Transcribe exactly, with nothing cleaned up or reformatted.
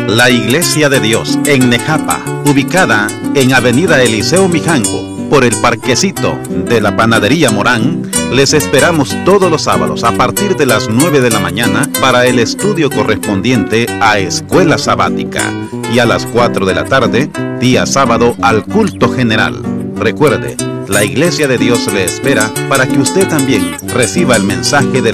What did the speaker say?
La Iglesia de Dios en Nejapa, ubicada en Avenida Eliseo Mijango, por el parquecito de la Panadería Morán, les esperamos todos los sábados a partir de las nueve de la mañana para el estudio correspondiente a Escuela Sabática y a las cuatro de la tarde, día sábado, al culto general. Recuerde, la Iglesia de Dios le espera para que usted también reciba el mensaje de la